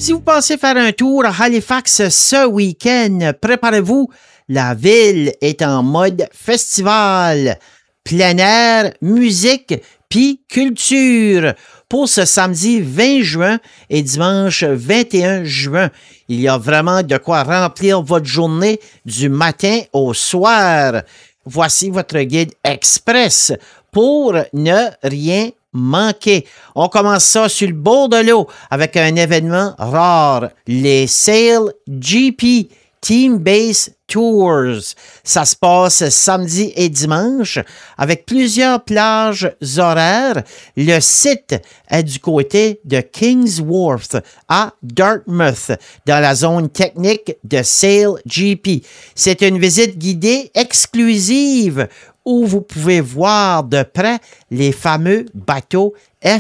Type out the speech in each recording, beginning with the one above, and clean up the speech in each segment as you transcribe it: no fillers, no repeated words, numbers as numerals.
Si vous pensez faire un tour à Halifax ce week-end, préparez-vous, la ville est en mode festival, plein air, musique, puis culture. Pour ce samedi 20 juin et dimanche 21 juin, il y a vraiment de quoi remplir votre journée du matin au soir. Voici votre guide express pour ne rien manquer. On commence ça sur le bord de l'eau avec un événement rare, les Sail GP Team Base Tours. Ça se passe samedi et dimanche avec plusieurs plages horaires. Le site est du côté de Kingsworth à Dartmouth, dans la zone technique de Sail GP. C'est une visite guidée exclusive où vous pouvez voir de près les fameux bateaux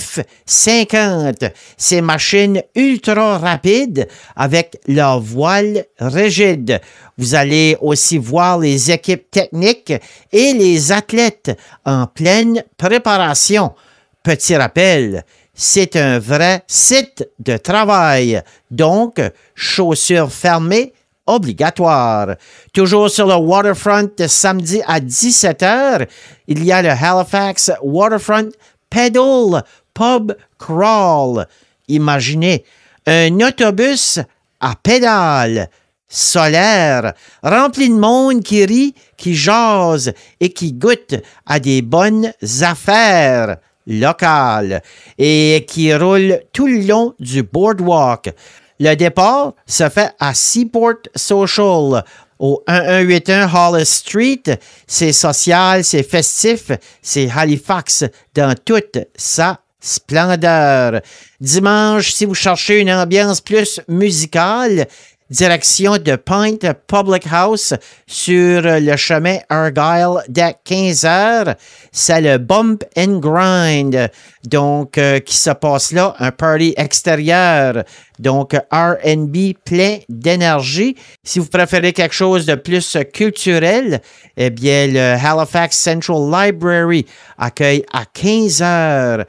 F-50, ces machines ultra rapides avec leurs voiles rigides. Vous allez aussi voir les équipes techniques et les athlètes en pleine préparation. Petit rappel, c'est un vrai site de travail, donc chaussures fermées obligatoire. Toujours sur le waterfront samedi à 17h, il y a le Halifax Waterfront Pedal Pub Crawl. Imaginez un autobus à pédales solaire, rempli de monde qui rit, qui jase et qui goûte à des bonnes affaires locales et qui roule tout le long du boardwalk. Le départ se fait à Seaport Social, au 1181 Hollis Street. C'est social, c'est festif, c'est Halifax dans toute sa splendeur. Dimanche, si vous cherchez une ambiance plus musicale, direction de Pint Public House sur le chemin Argyle dès 15h. C'est le Bump and Grind, donc qui se passe là, un party extérieur, donc R&B plein d'énergie. Si vous préférez quelque chose de plus culturel, eh bien le Halifax Central Library accueille à 15h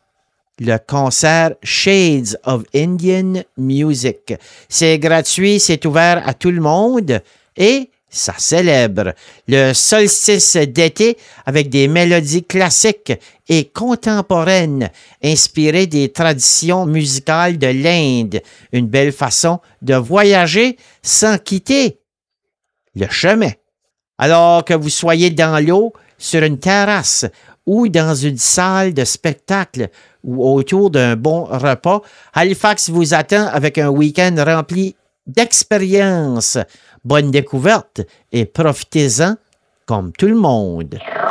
le concert Shades of Indian Music. C'est gratuit, c'est ouvert à tout le monde et ça célèbre le solstice d'été avec des mélodies classiques et contemporaines inspirées des traditions musicales de l'Inde. Une belle façon de voyager sans quitter le chemin. Alors que vous soyez dans l'eau, sur une terrasse ou dans une salle de spectacle ou autour d'un bon repas, Halifax vous attend avec un week-end rempli d'expériences. Bonne découverte et profitez-en comme tout le monde.